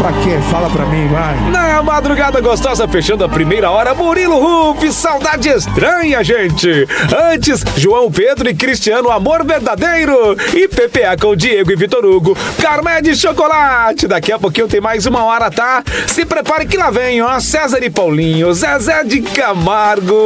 Pra quê? Fala pra mim, vai. Na madrugada gostosa, fechando a primeira hora, Murilo Huff, Saudade Estranha, gente. Antes, João Pedro e Cristiano, Amor Verdadeiro. E PPA com Diego e Vitor Hugo, Carmé de Chocolate. Daqui a pouquinho tem mais uma hora, tá? Se prepare que lá vem, ó, César e Paulinho, Zezé de Camargo.